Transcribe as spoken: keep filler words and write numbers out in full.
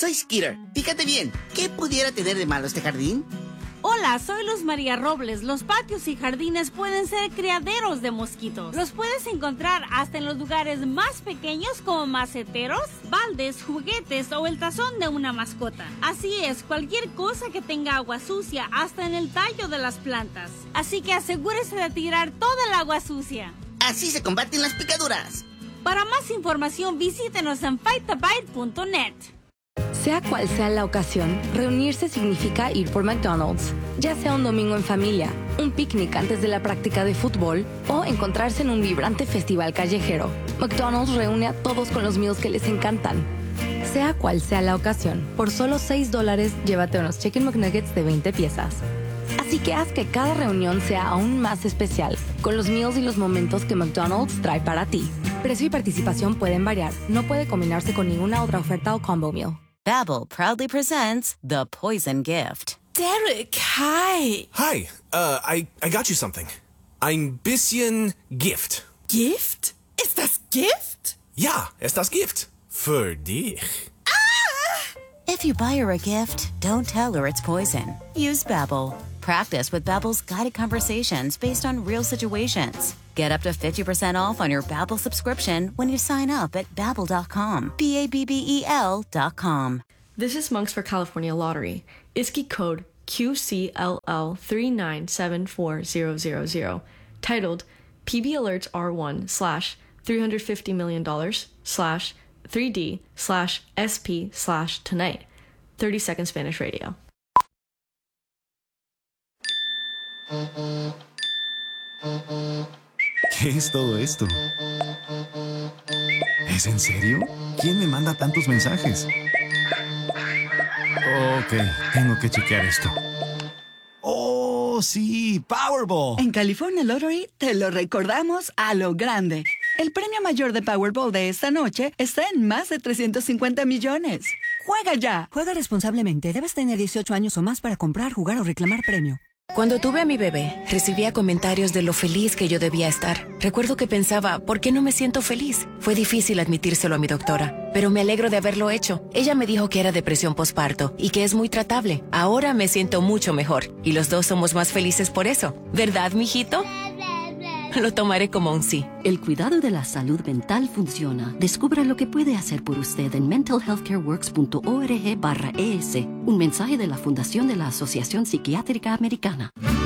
soy Skeeter. Fíjate bien, ¿qué pudiera tener de malo este jardín? Hola, soy Luz María Robles. Los patios y jardines pueden ser criaderos de mosquitos. Los puedes encontrar hasta en los lugares más pequeños como maceteros, baldes, juguetes o el tazón de una mascota. Así es, cualquier cosa que tenga agua sucia, hasta en el tallo de las plantas. Así que asegúrese de tirar toda el agua sucia. Así se combaten las picaduras. Para más información, visítenos en fight the bite punto net. Sea cual sea la ocasión, reunirse significa ir por McDonald's. Ya sea un domingo en familia, un picnic antes de la práctica de fútbol o encontrarse en un vibrante festival callejero, McDonald's reúne a todos con los meals que les encantan. Sea cual sea la ocasión, por solo seis dólares llévate unos Chicken McNuggets de veinte piezas. Así que haz que cada reunión sea aún más especial, con los meals y los momentos que McDonald's trae para ti. Precio y participación pueden variar. No puede combinarse con ninguna otra oferta o combo meal. Babbel proudly presents The Poison Gift. Derek, hi. Hi, uh, I, I got you something. Ein bisschen Gift. Gift? Ist das Gift? Ja, ist das Gift. Für dich. Ah! If you buy her a gift, don't tell her it's poison. Use Babbel. Practice with Babbel's guided conversations based on real situations. Get up to fifty percent off on your Babbel subscription when you sign up at babbel dot com. B A B B E L dot com. This is Monks for California Lottery. I S K I code Q C L L three nine seven four zero zero zero. Titled P B Alerts R one slash $350 million slash 3D slash SP slash tonight. thirty second Spanish radio. ¿Qué es todo esto? ¿Es en serio? ¿Quién me manda tantos mensajes? Ok, tengo que chequear esto. ¡Oh, sí! ¡Powerball! En California Lottery te lo recordamos a lo grande. El premio mayor de Powerball de esta noche está en más de trescientos cincuenta millones. ¡Juega ya! Juega responsablemente. Debes tener dieciocho años o más para comprar, jugar o reclamar premio. Cuando tuve a mi bebé, recibía comentarios de lo feliz que yo debía estar. Recuerdo que pensaba, ¿por qué no me siento feliz? Fue difícil admitírselo a mi doctora, pero me alegro de haberlo hecho. Ella me dijo que era depresión posparto y que es muy tratable. Ahora me siento mucho mejor y los dos somos más felices por eso. ¿Verdad, mijito? Lo tomaré como un sí. El cuidado de la salud mental funciona. Descubra lo que puede hacer por usted en mental health care works punto org barra es. Un mensaje de la Fundación de la Asociación Psiquiátrica Americana.